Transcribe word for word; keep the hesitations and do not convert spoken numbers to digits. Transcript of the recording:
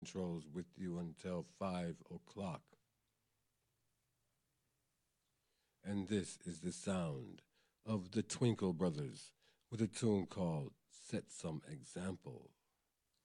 Controls with you until five o'clock. And this is the sound of the Twinkle Brothers with a tune called Set Some Example.